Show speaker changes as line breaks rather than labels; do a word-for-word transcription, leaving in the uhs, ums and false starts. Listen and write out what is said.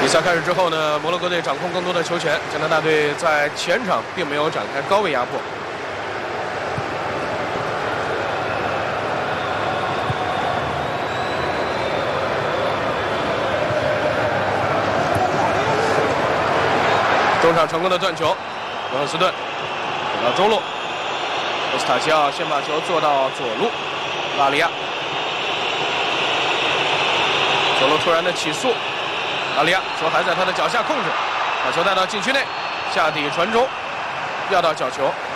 比赛开始之后呢，摩洛哥队掌控更多的球权，加拿大队在前场并没有展开高位压迫。中场成功的断球，罗恩斯顿给到中路，波斯塔奇奥先把球做到左路，拉里亚，左路突然的起速。 拉里亚球还在他的脚下控制，把球带到禁区内，下底传中，要到角球。